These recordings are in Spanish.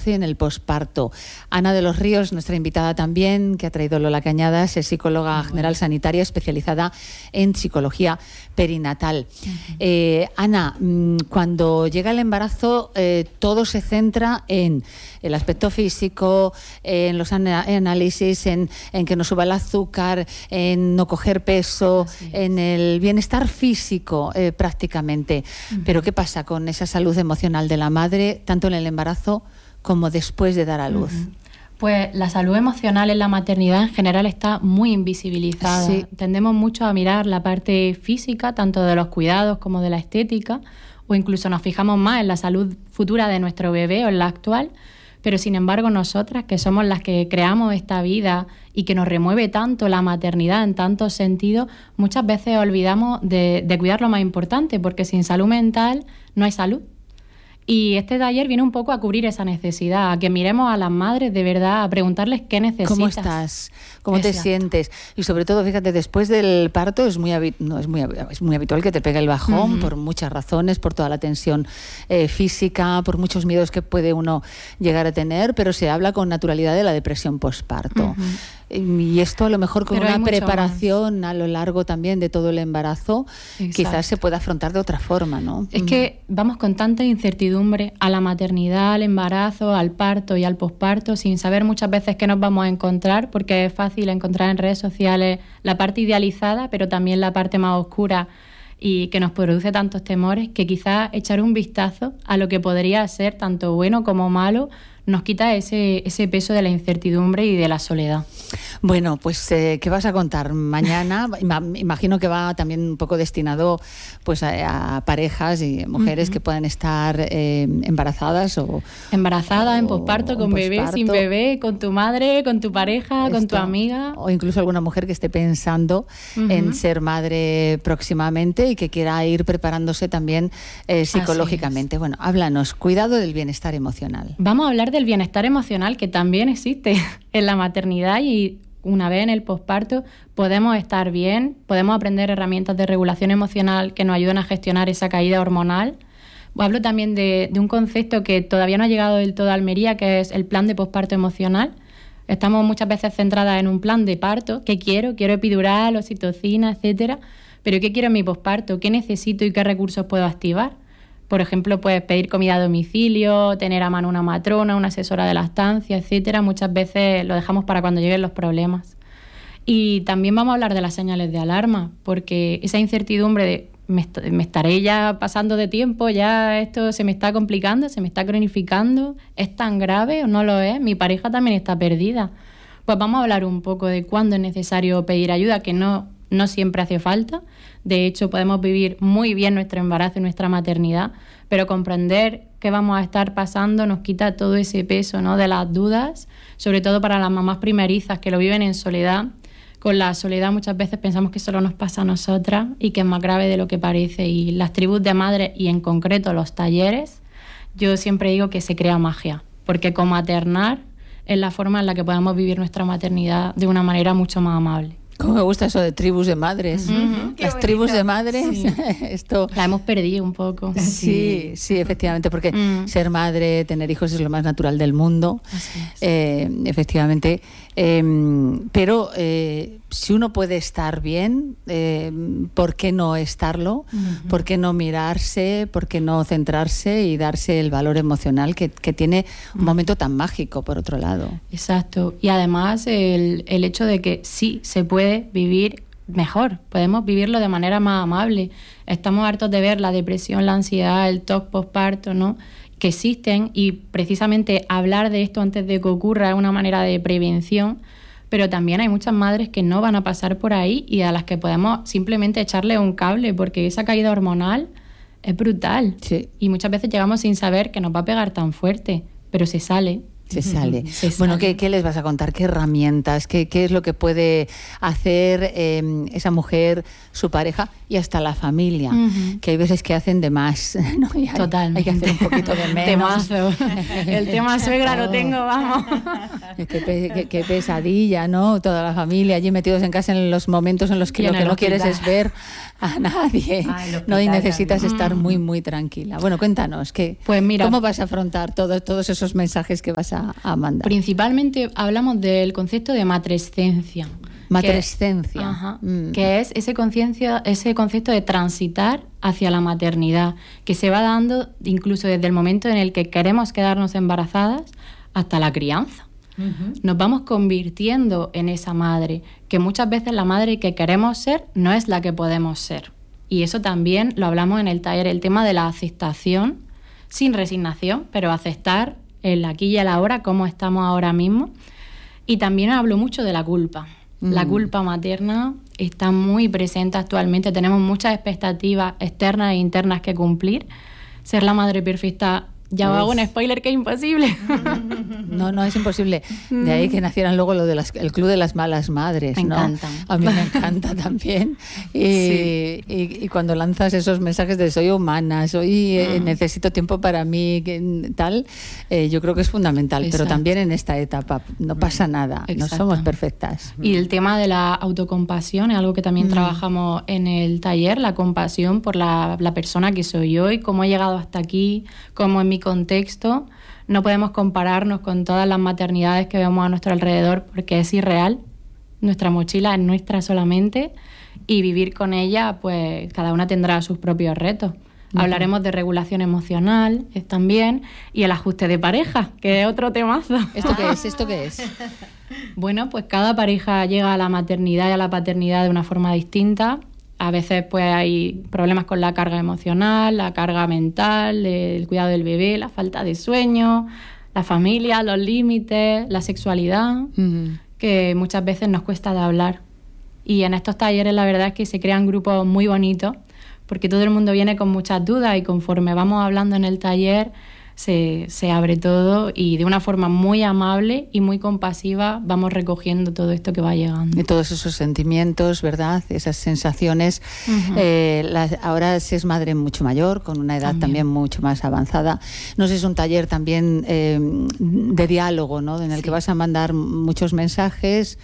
embarazo y en el posparto. Ana de los Ríos, nuestra invitada también, que ha traído Lola Cañadas, es psicóloga general sanitaria especializada en psicología perinatal. Ana, cuando llega el embarazo, todo se centra en el aspecto físico, en los análisis, en que no suba el azúcar, en no coger peso, en el bienestar físico prácticamente. Pero ¿qué pasa con esa salud emocional de la madre, tanto en el embarazo como después de dar a luz? Pues la salud emocional en la maternidad en general está muy invisibilizada. Sí. Tendemos mucho a mirar la parte física, tanto de los cuidados como de la estética, o incluso nos fijamos más en la salud futura de nuestro bebé o en la actual, pero sin embargo nosotras, que somos las que creamos esta vida y que nos remueve tanto la maternidad en tantos sentidos, muchas veces olvidamos de cuidar lo más importante, porque sin salud mental no hay salud. Y este taller viene un poco a cubrir esa necesidad, a que miremos a las madres de verdad, a preguntarles qué necesitas. ¿Cómo estás? ¿Cómo te sientes? Y sobre todo, fíjate, después del parto es muy habitual que te pegue el bajón por muchas razones, por toda la tensión física, por muchos miedos que puede uno llegar a tener, pero se habla con naturalidad de la depresión posparto. Y esto a lo mejor con una preparación a lo largo también de todo el embarazo, quizás se pueda afrontar de otra forma, ¿no? Es que vamos con tanta incertidumbre a la maternidad, al embarazo, al parto y al posparto, sin saber muchas veces qué nos vamos a encontrar, porque es fácil encontrar en redes sociales la parte idealizada, pero también la parte más oscura y que nos produce tantos temores, que quizás echar un vistazo a lo que podría ser tanto bueno como malo nos quita ese peso de la incertidumbre y de la soledad. Bueno, pues ¿qué vas a contar mañana? Imagino que va también un poco destinado pues a parejas y mujeres que puedan estar embarazadas o... Embarazadas, en posparto, con bebé, sin bebé, con tu madre, con tu pareja, con tu amiga. O incluso alguna mujer que esté pensando en ser madre próximamente y que quiera ir preparándose también psicológicamente. Bueno, háblanos, cuidado del bienestar emocional. Vamos a hablar del bienestar emocional, que también existe en la maternidad, y una vez en el posparto podemos estar bien, podemos aprender herramientas de regulación emocional que nos ayuden a gestionar esa caída hormonal. Hablo también de un concepto que todavía no ha llegado del todo a Almería, que es el plan de posparto emocional. Estamos muchas veces centradas en un plan de parto, ¿qué quiero? Quiero epidural, oxitocina, etcétera, pero ¿qué quiero en mi posparto? ¿Qué necesito y qué recursos puedo activar? Por ejemplo, pues pedir comida a domicilio, tener a mano una matrona, una asesora de lactancia, etcétera. Muchas veces lo dejamos para cuando lleguen los problemas. Y también vamos a hablar de las señales de alarma, porque esa incertidumbre de me estaré ya pasando de tiempo, ya esto se me está complicando, se me está cronificando, ¿es tan grave o no lo es? Mi pareja también está perdida. Pues vamos a hablar un poco de cuándo es necesario pedir ayuda, que no siempre hace falta. De hecho, podemos vivir muy bien nuestro embarazo y nuestra maternidad, pero comprender qué vamos a estar pasando nos quita todo ese peso, ¿no?, de las dudas, sobre todo para las mamás primerizas que lo viven en soledad. Con la soledad muchas veces pensamos que solo nos pasa a nosotras y que es más grave de lo que parece. Y las tribus de madres, y en concreto los talleres, yo siempre digo que se crea magia, porque comaternar es la forma en la que podamos vivir nuestra maternidad de una manera mucho más amable. ¿Cómo me gusta eso de tribus de madres? Las tribus de madres, sí. Esto la hemos perdido un poco. Sí, efectivamente, porque ser madre, tener hijos es lo más natural del mundo. Así es. Efectivamente. Pero si uno puede estar bien, ¿por qué no estarlo? ¿Por qué no mirarse? ¿Por qué no centrarse y darse el valor emocional que tiene un momento tan mágico, por otro lado? Exacto. Y además el hecho de que sí se puede vivir mejor, podemos vivirlo de manera más amable. Estamos hartos de ver la depresión, la ansiedad, el TOC posparto, ¿no?, que existen, y precisamente hablar de esto antes de que ocurra es una manera de prevención, pero también hay muchas madres que no van a pasar por ahí y a las que podemos simplemente echarle un cable, porque esa caída hormonal es brutal. Sí. Y muchas veces llegamos sin saber que nos va a pegar tan fuerte, pero se sale. Se sale. Bueno, ¿qué les vas a contar? ¿Qué herramientas? ¿Qué es lo que puede hacer esa mujer, su pareja y hasta la familia? Que hay veces que hacen de más, ¿no? Totalmente. Hay que hacer un poquito de menos. Temazo. El tema suegra lo tengo, vamos. Qué pesadilla, ¿no? Toda la familia allí metidos en casa en los momentos en los que lo que no quieres es ver a nadie. No, y necesitas estar muy, muy tranquila. Bueno, cuéntanos, pues mira, ¿cómo vas a afrontar todos esos mensajes que vas a mandar? Principalmente hablamos del concepto de matrescencia. Matrescencia. Que es ese concepto de transitar hacia la maternidad, que se va dando incluso desde el momento en el que queremos quedarnos embarazadas hasta la crianza. Nos vamos convirtiendo en esa madre, que muchas veces la madre que queremos ser no es la que podemos ser. Y eso también lo hablamos en el taller, el tema de la aceptación, sin resignación, pero aceptar el aquí y el ahora, cómo estamos ahora mismo. Y también hablo mucho de la culpa. La culpa materna está muy presente actualmente, tenemos muchas expectativas externas e internas que cumplir. Ser la madre perfecta, ya hago un spoiler que es imposible. No, es imposible. De ahí que nacieran luego el Club de las Malas Madres. Me encantan. A mí me encanta también. Y cuando lanzas esos mensajes de soy humana, necesito tiempo para mí, tal, yo creo que es fundamental. Exacto. Pero también en esta etapa no pasa nada. Exacto. No somos perfectas. Y el tema de la autocompasión es algo que también trabajamos en el taller, la compasión por la persona que soy hoy, cómo he llegado hasta aquí, cómo en mi contexto. No podemos compararnos con todas las maternidades que vemos a nuestro alrededor porque es irreal. Nuestra mochila es nuestra solamente y vivir con ella, pues cada una tendrá sus propios retos. Hablaremos de regulación emocional también y el ajuste de pareja, que es otro temazo. ¿Esto qué es? Bueno, pues cada pareja llega a la maternidad y a la paternidad de una forma distinta. A veces pues hay problemas con la carga emocional, la carga mental, el cuidado del bebé, la falta de sueño, la familia, los límites, la sexualidad, que muchas veces nos cuesta de hablar. Y en estos talleres la verdad es que se crean grupos muy bonitos, porque todo el mundo viene con muchas dudas y conforme vamos hablando en el taller se abre todo y de una forma muy amable y muy compasiva vamos recogiendo todo esto que va llegando. Y todos esos sentimientos, ¿verdad? Esas sensaciones. Ahora se es madre mucho mayor, con una edad también mucho más avanzada. No sé, es un taller también de diálogo, ¿no? En el que vas a mandar muchos mensajes,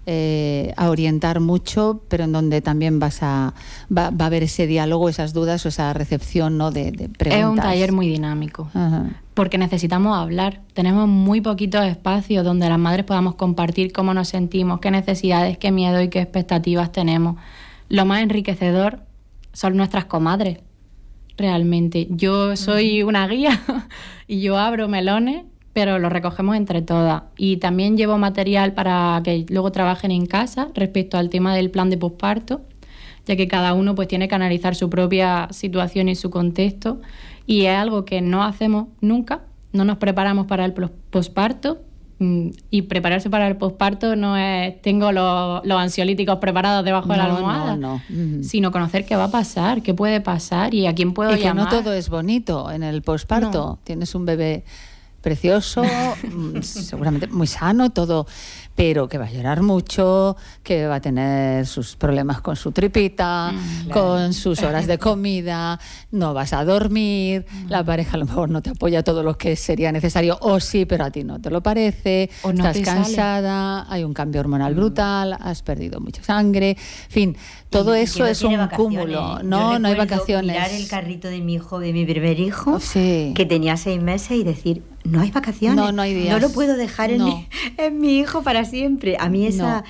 a orientar mucho, pero en donde también va a haber ese diálogo, esas dudas o esa recepción, ¿no? de preguntas. Es un taller muy dinámico, porque necesitamos hablar. Tenemos muy poquitos espacios donde las madres podamos compartir cómo nos sentimos, qué necesidades, qué miedo y qué expectativas tenemos. Lo más enriquecedor son nuestras comadres, realmente. Yo soy una guía y yo abro melones, pero lo recogemos entre todas. Y también llevo material para que luego trabajen en casa respecto al tema del plan de posparto, ya que cada uno pues tiene que analizar su propia situación y su contexto. Y es algo que no hacemos nunca, no nos preparamos para el posparto. Y prepararse para el posparto no es tengo los ansiolíticos preparados debajo de la almohada, sino conocer qué va a pasar, qué puede pasar y a quién puedo llamar. Y que no todo es bonito en el posparto. No. Tienes un bebé precioso, seguramente muy sano, todo, pero que va a llorar mucho, que va a tener sus problemas con su tripita, con sus horas de comida, no vas a dormir, la pareja a lo mejor no te apoya todo lo que sería necesario, o sí, pero a ti no te lo parece, o no estás cansada, hay un cambio hormonal brutal, has perdido mucha sangre, en fin, todo eso es un cúmulo, no hay vacaciones. Mirar el carrito de mi hijo, de mi primer hijo, que tenía 6 meses y decir, no hay vacaciones, no hay días. No lo puedo dejar en mi hijo para siempre. A mí esa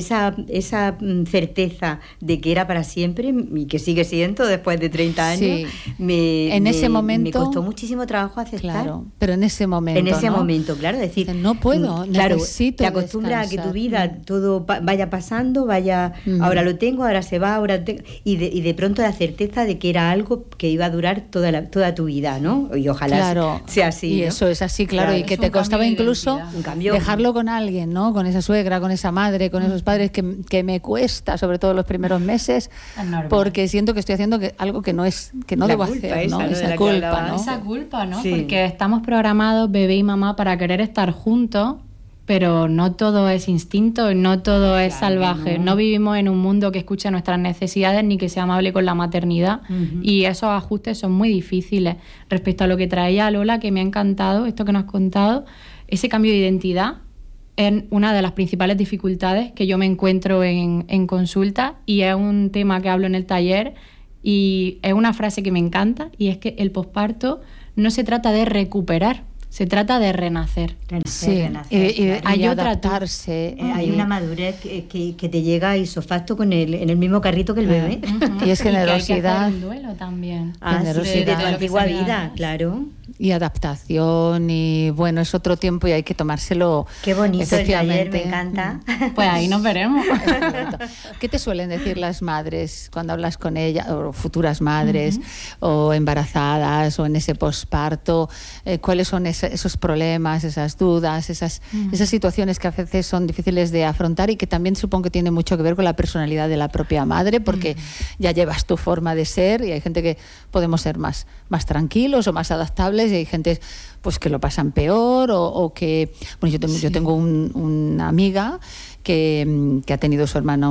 certeza de que era para siempre y que sigue siendo después de 30 años, ese momento me costó muchísimo trabajo aceptar. Claro, pero en ese momento, claro, decir, no puedo, claro, necesito te acostumbras a que tu vida todo vaya pasando, ahora lo tengo, ahora se va, y de pronto la certeza de que era algo que iba a durar toda tu vida, ¿no? Y ojalá sea así. Y ¿no? eso, esa así, claro, y que te costaba incluso dejarlo con alguien, ¿no? Con esa suegra, con esa madre, con esos padres que me cuesta, sobre todo los primeros meses, porque siento que estoy haciendo algo que no debo hacer, ¿no? Esa culpa, ¿no? Esa culpa, ¿no? Sí. Porque estamos programados, bebé y mamá, para querer estar juntos, pero no todo es instinto, no todo es salvaje. No vivimos en un mundo que escuche nuestras necesidades ni que sea amable con la maternidad. Y esos ajustes son muy difíciles. Respecto a lo que traía Lola, que me ha encantado, esto que nos has contado, ese cambio de identidad es una de las principales dificultades que yo me encuentro en consulta, y es un tema que hablo en el taller, y es una frase que me encanta, y es que el posparto no se trata de recuperar, se trata de renacer. Renacer, hay adaptarse. Hay una madurez que te llega isofacto en el mismo carrito que el bebé. Y es generosidad. Y hay que hacer un duelo también. De tu antigua vida, claro. Y adaptación, y bueno, es otro tiempo y hay que tomárselo. Qué bonito el taller, me encanta. Pues ahí nos veremos. ¿Qué te suelen decir las madres cuando hablas con ellas, o futuras madres, o embarazadas, o en ese posparto? ¿Cuáles son esos problemas, esas dudas, esas situaciones que a veces son difíciles de afrontar, y que también supongo que tiene mucho que ver con la personalidad de la propia madre, porque ya llevas tu forma de ser, y hay gente que podemos ser más tranquilos o más adaptables, y hay gente pues que lo pasan peor, o que... Bueno, yo tengo una amiga que ha tenido su hermano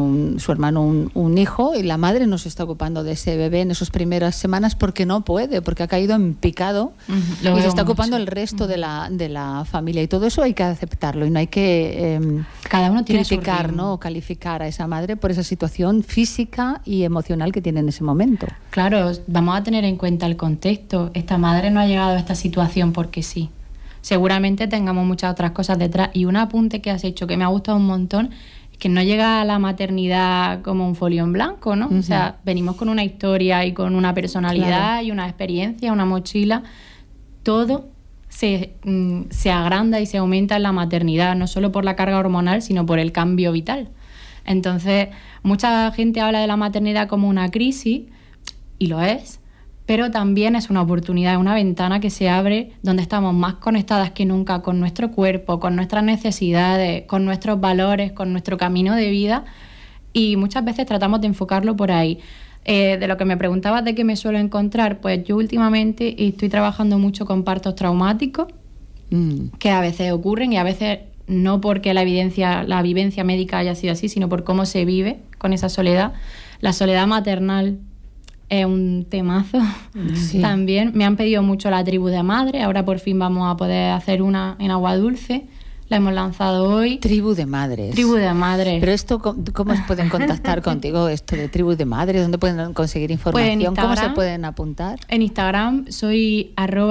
un hijo, y la madre no se está ocupando de ese bebé en esas primeras semanas porque no puede, porque ha caído en picado, y se está ocupando el resto de la familia, y todo eso hay que aceptarlo, y no hay que cada uno tiene criticar, ¿no? O calificar a esa madre por esa situación física y emocional que tiene en ese momento. Claro, vamos a tener en cuenta el contexto. Esta madre no ha llegado a esta situación porque sí. Seguramente tengamos muchas otras cosas detrás. Y un apunte que has hecho que me ha gustado un montón es que no llega a la maternidad como un folio en blanco, ¿no? O sea, venimos con una historia y con una personalidad, y una experiencia, una mochila. Todo se agranda y se aumenta en la maternidad, no solo por la carga hormonal, sino por el cambio vital. Entonces, mucha gente habla de la maternidad como una crisis, y lo es, pero también es una oportunidad, una ventana que se abre, donde estamos más conectadas que nunca con nuestro cuerpo, con nuestras necesidades, con nuestros valores, con nuestro camino de vida, y muchas veces tratamos de enfocarlo por ahí. De lo que me preguntabas de qué me suelo encontrar, pues yo últimamente estoy trabajando mucho con partos traumáticos, que a veces ocurren, y a veces no porque la vivencia médica haya sido así, sino por cómo se vive con esa soledad. La soledad maternal es un temazo. También me han pedido mucho la tribu de madre. Ahora por fin vamos a poder hacer una en Agua Dulce. La hemos lanzado hoy. Tribu de madres. Tribu de madres. Pero esto, ¿cómo pueden contactar contigo, esto de tribu de madres? ¿Dónde pueden conseguir información? Pues ¿cómo se pueden apuntar? En Instagram soy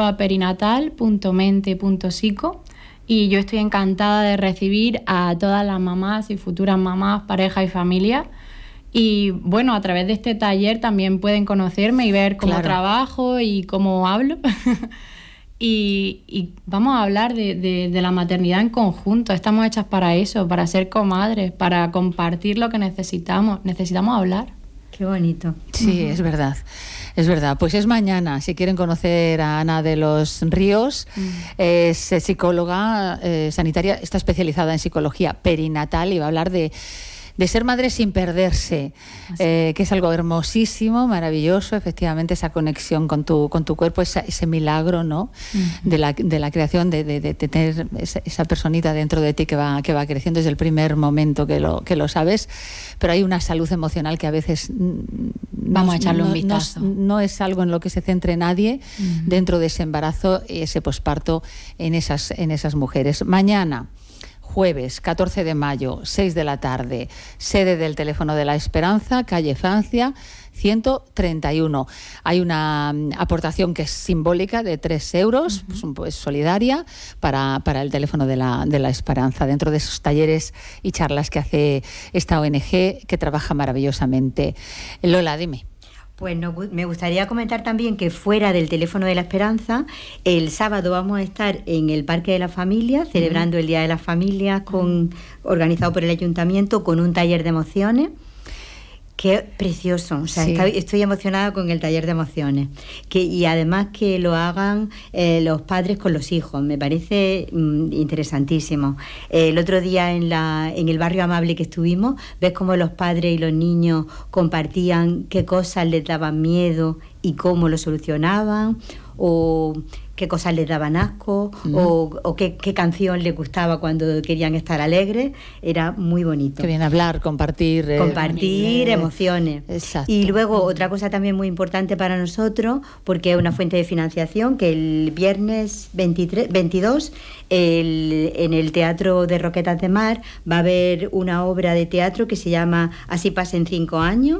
@perinatal.mente.psico, y yo estoy encantada de recibir a todas las mamás y futuras mamás, parejas y familias. Y bueno, a través de este taller también pueden conocerme y ver cómo trabajo y cómo hablo. Y vamos a hablar de la maternidad en conjunto. Estamos hechas para eso, para ser comadres, para compartir lo que necesitamos. Necesitamos hablar. Qué bonito. Sí, es verdad. Es verdad. Pues es mañana. Si quieren conocer a Ana de los Ríos, es psicóloga sanitaria, está especializada en psicología perinatal, y va a hablar de ser madre sin perderse, que es algo hermosísimo, maravilloso, efectivamente, esa conexión con tu cuerpo, ese milagro, ¿no? de la creación, de tener esa personita dentro de ti que va creciendo desde el primer momento que lo sabes, pero hay una salud emocional que a veces vamos a echarle un vistazo. No es algo en lo que se centre nadie dentro de ese embarazo y ese posparto en esas mujeres. Mañana, jueves 14 de mayo, 6 de la tarde, sede del Teléfono de la Esperanza, calle Francia, 131. Hay una aportación que es simbólica de 3 euros, pues solidaria, para el Teléfono de la Esperanza, dentro de esos talleres y charlas que hace esta ONG, que trabaja maravillosamente. Lola, dime. Pues me gustaría comentar también que fuera del Teléfono de la Esperanza, el sábado vamos a estar en el Parque de la Familia, celebrando el Día de las Familias, organizado por el Ayuntamiento, con un taller de emociones. Qué precioso, o sea, Sí. estoy emocionada con el taller de emociones, y además que lo hagan los padres con los hijos, me parece interesantísimo. El otro día en el barrio amable que estuvimos, ves cómo los padres y los niños compartían qué cosas les daban miedo y cómo lo solucionaban, o qué cosas les daban asco, o qué canción les gustaba cuando querían estar alegres. Era muy bonito. Que bien hablar, compartir. Emociones. Exacto. Y luego otra cosa también muy importante para nosotros, porque es una fuente de financiación, que el viernes 22 en el Teatro de Roquetas de Mar va a haber una obra de teatro que se llama Así pasen 5 años.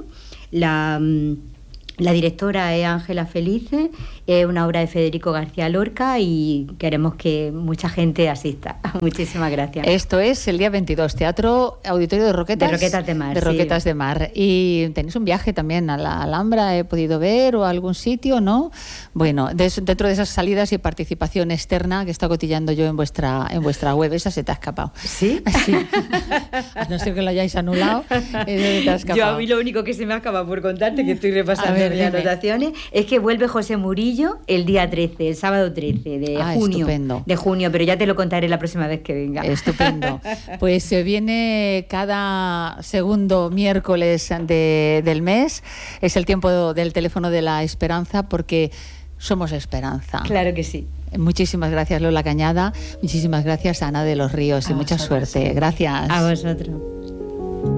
La directora es Ángela Felice, es una obra de Federico García Lorca y queremos que mucha gente asista. Muchísimas gracias. Esto es el día 22, Teatro Auditorio de Roquetas. De Roquetas de Mar. De Roquetas de Mar. Y tenéis un viaje también a la Alhambra, he podido ver, o a algún sitio, ¿no? Bueno, dentro de esas salidas y participación externa que está cotillando yo en vuestra web, esa se te ha escapado. ¿Sí? Sí. A no ser que lo hayáis anulado, te ha escapado. Yo a mí lo único que se me acaba por contarte, que estoy repasando mis anotaciones, es que vuelve José Murillo el día 13, el sábado 13 de junio. Estupendo. De junio, pero ya te lo contaré la próxima vez que venga. Estupendo. Pues se viene cada segundo miércoles del mes. Es el tiempo del teléfono de la esperanza, porque somos esperanza. Claro que sí. Muchísimas gracias, Lola Cañada. Muchísimas gracias, Ana de los Ríos, y mucha suerte. Gracias. A vosotros.